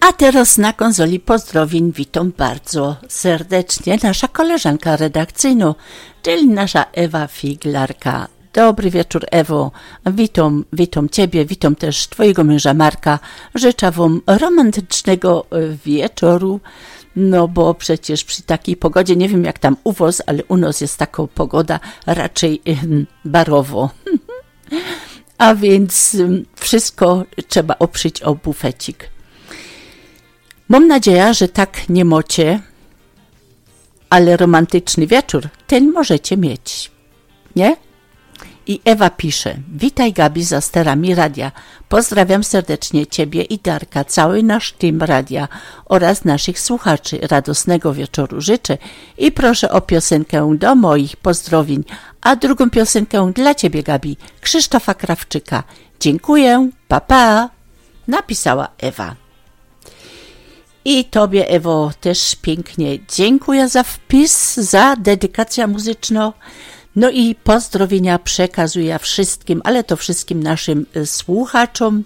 A teraz na konsoli pozdrowień witam bardzo serdecznie nasza koleżanka redakcyjna, czyli nasza Ewa Figlarka. Dobry wieczór, Ewo. Witam Ciebie, witam też Twojego męża Marka. Życzę Wam romantycznego wieczoru, no bo przecież przy takiej pogodzie, nie wiem jak tam u Was, ale u nas jest taka pogoda raczej barowo. A więc wszystko trzeba oprzeć o bufecik. Mam nadzieję, że tak nie macie, ale romantyczny wieczór ten możecie mieć, nie? I Ewa pisze: witaj Gabi za sterami radia. Pozdrawiam serdecznie Ciebie i Darka, cały nasz team radia oraz naszych słuchaczy. Radosnego wieczoru życzę i proszę o piosenkę do moich pozdrowień, a drugą piosenkę dla Ciebie, Gabi, Krzysztofa Krawczyka. Dziękuję, pa pa, napisała Ewa. I Tobie, Ewo, też pięknie dziękuję za wpis, za dedykację muzyczną. No i pozdrowienia przekazuję wszystkim, ale to wszystkim naszym słuchaczom,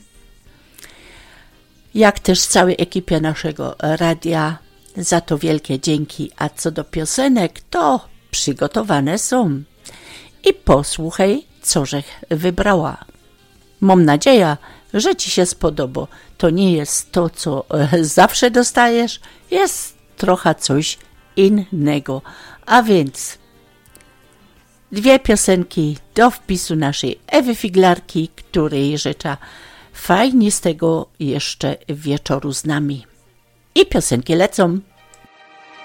jak też całej ekipie naszego radia. Za to wielkie dzięki. A co do piosenek, to przygotowane są. I posłuchaj, cożech wybrała. Mam nadzieję, że Ci się spodoba. To nie jest to, co zawsze dostajesz, jest trochę coś innego. A więc dwie piosenki do wpisu naszej Ewy Figlarki, której życzę fajnie z tego jeszcze wieczoru z nami. I piosenki lecą.